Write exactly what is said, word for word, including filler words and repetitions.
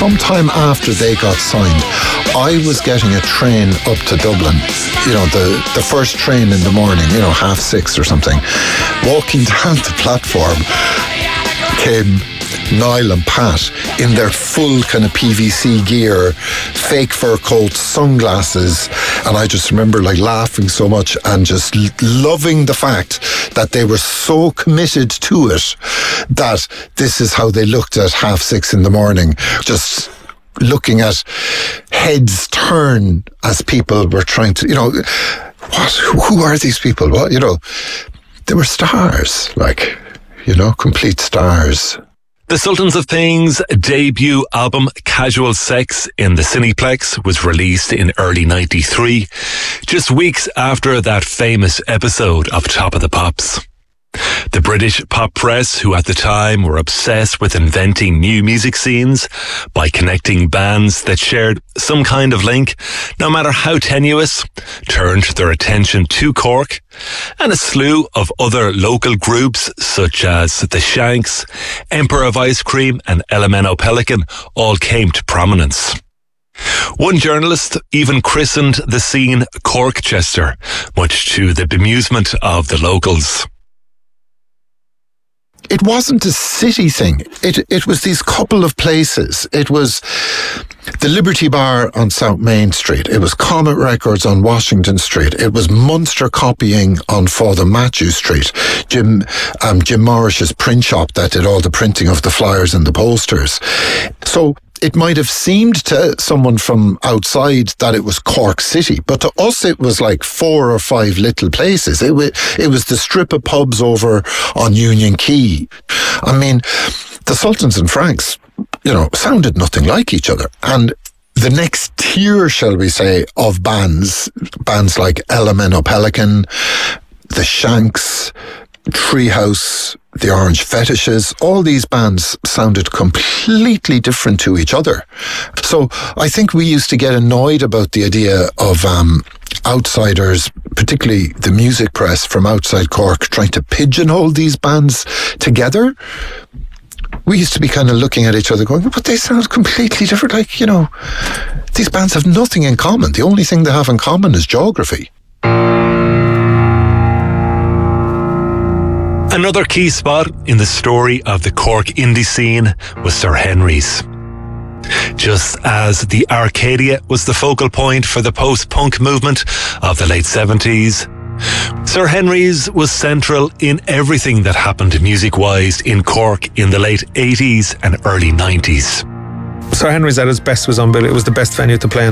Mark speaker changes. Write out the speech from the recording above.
Speaker 1: sometime after they got signed, I was getting a train up to Dublin, you know, the, the first train in the morning, you know, half six or something. Walking down the platform came Niall and Pat in their full kind of P V C gear, fake fur coats, sunglasses, and I just remember like laughing so much and just l- loving the fact that they were so committed to it that this is how they looked at half six in the morning, just looking at heads turn as people were trying to, you know, what, who are these people? What, you know, they were stars, like, you know, complete stars.
Speaker 2: The Sultans of Things' debut album, Casual Sex, in the Cineplex was released in early ninety-three, just weeks after that famous episode of Top of the Pops. The British pop press, who at the time were obsessed with inventing new music scenes by connecting bands that shared some kind of link, no matter how tenuous, turned their attention to Cork, and a slew of other local groups such as The Shanks, Emperor of Ice Cream and Elemento Pelican all came to prominence. One journalist even christened the scene Corkchester, much to the bemusement of the locals.
Speaker 1: It wasn't a city thing. It it was these couple of places. It was the Liberty Bar on South Main Street. It was Comet Records on Washington Street. It was Munster Copying on Father Matthew Street. Jim um, Jim Morris's print shop that did all the printing of the flyers and the posters. So it might have seemed to someone from outside that it was Cork City, but to us it was like four or five little places. It was, it was the strip of pubs over on Union Quay. I mean, the Sultans and Franks, you know, sounded nothing like each other. And the next tier, shall we say, of bands, bands like Elemento Pelican, The Shanks, Treehouse, the Orange Fetishes, all these bands sounded completely different to each other. So I think we used to get annoyed about the idea of um, outsiders, particularly the music press from outside Cork, trying to pigeonhole these bands together. We used to be kind of looking at each other going, but they sound completely different. Like, you know, these bands have nothing in common. The only thing they have in common is geography.
Speaker 2: Another key spot in the story of the Cork indie scene was Sir Henry's. Just as the Arcadia was the focal point for the post-punk movement of the late seventies, Sir Henry's was central in everything that happened music-wise in Cork in the late eighties and early nineties.
Speaker 3: Sir Henry's at its best was unbelievable. It was the best venue to play in